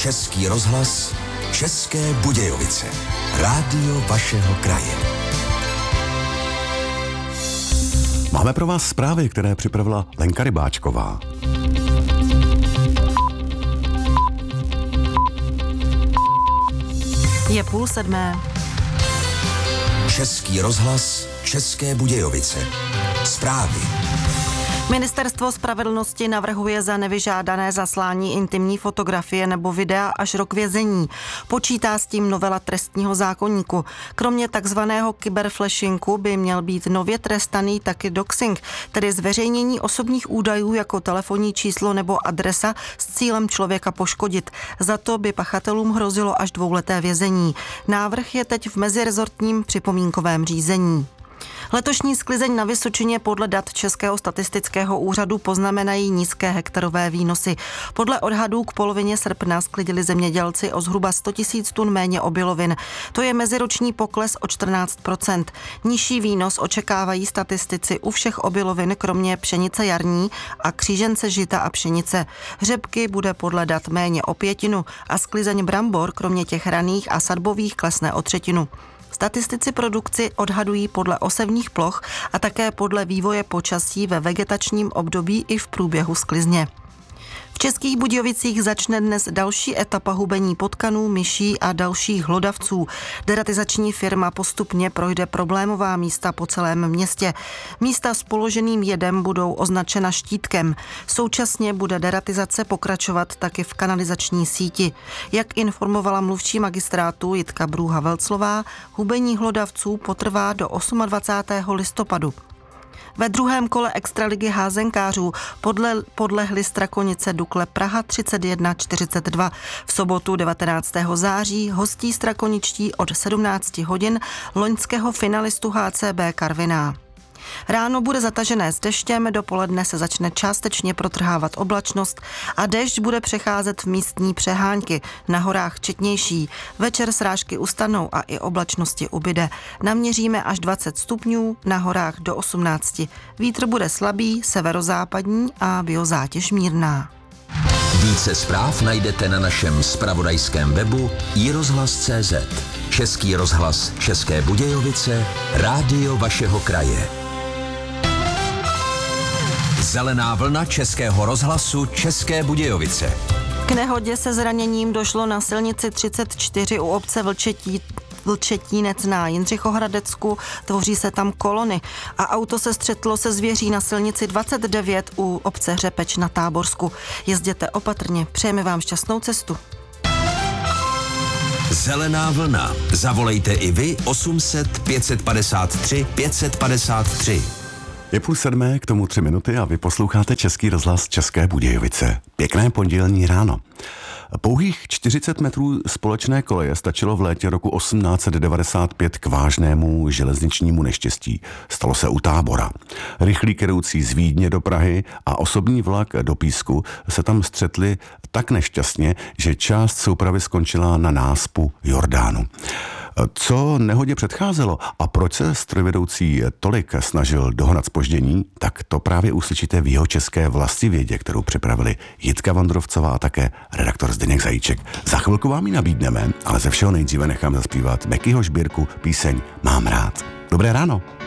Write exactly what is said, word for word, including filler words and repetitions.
Český rozhlas, České Budějovice. Rádio vašeho kraje. Máme pro vás zprávy, které připravila Lenka Rybáčková. Je půl sedmé. Český rozhlas, České Budějovice. Zprávy. Ministerstvo spravedlnosti navrhuje za nevyžádané zaslání intimní fotografie nebo videa až rok vězení. Počítá s tím novela trestního zákoníku. Kromě takzvaného kyberflashingu by měl být nově trestaný taky doxing, tedy zveřejnění osobních údajů jako telefonní číslo nebo adresa s cílem člověka poškodit. Za to by pachatelům hrozilo až dvouleté vězení. Návrh je teď v mezirezortním připomínkovém řízení. Letošní sklizeň na Vysočině podle dat Českého statistického úřadu poznamenají nízké hektarové výnosy. Podle odhadů k polovině srpna sklidili zemědělci o zhruba sto tisíc tun méně obilovin. To je meziroční pokles o čtrnáct procent. Nižší výnos očekávají statistici u všech obilovin, kromě pšenice jarní a křížence žita a pšenice. Řepky bude podle dat méně o pětinu a sklizeň brambor, kromě těch raných a sadbových, klesne o třetinu. Statistici produkci odhadují podle osevních ploch a také podle vývoje počasí ve vegetačním období i v průběhu sklizně. V Českých Budějovicích začne dnes další etapa hubení potkanů, myší a dalších hlodavců. Deratizační firma postupně projde problémová místa po celém městě. Místa s položeným jedem budou označena štítkem. Současně bude deratizace pokračovat taky v kanalizační síti. Jak informovala mluvčí magistrátu Jitka Brůha-Velclová, hubení hlodavců potrvá do dvacátého osmého listopadu. Ve druhém kole extraligy házenkářů podle, podlehli Strakonice Dukle Praha třicet jedna čtyřicet dva. V sobotu devatenáctého září hostí strakoničtí od sedmnáct hodin loňského finalistu H C B Karviná. Ráno bude zatažené s deštěm, dopoledne se začne částečně protrhávat oblačnost a déšť bude přecházet v místní přehánky, na horách četnější. Večer srážky ustanou a i oblačnosti ubyde. Naměříme až dvacet stupňů, na horách do osmnácti. Vítr bude slabý, severozápadní a biozátěž mírná. Více zpráv najdete na našem zpravodajském webu i rozhlas tečka cé zet. Český rozhlas, České Budějovice, rádio vašeho kraje. Zelená vlna Českého rozhlasu, České Budějovice. K nehodě se zraněním došlo na silnici třicet čtyři u obce Vlčetí, Vlčetínec na Jindřichohradecku, tvoří se tam kolony a auto se střetlo se zvěří na silnici dvacet devět u obce Řepeč na Táborsku. Jezděte opatrně, přejeme vám šťastnou cestu. Zelená vlna. Zavolejte i vy osm set pět set padesát tři pět set padesát tři. Je půl sedmé, k tomu tři minuty a vy posloucháte Český rozhlas České Budějovice. Pěkné pondělní ráno. Pouhých čtyřicet metrů společné koleje stačilo v létě roku osmnáct set devadesát pět k vážnému železničnímu neštěstí. Stalo se u Tábora. Rychlík jedoucí z Vídně do Prahy a osobní vlak do Písku se tam střetli tak nešťastně, že část soupravy skončila na náspu Jordánu. Co nehodě předcházelo a proč se strojvedoucí tolik snažil dohnat zpoždění, tak to právě uslyšíte v Jihočeské vlastivědě, kterou připravili Jitka Vandrovcová a také redaktor Zdeněk Zajíček. Za chvilku vám ji nabídneme, ale ze všeho nejdříve nechám zaspívat Beckyho sbírku píseň Mám rád. Dobré ráno.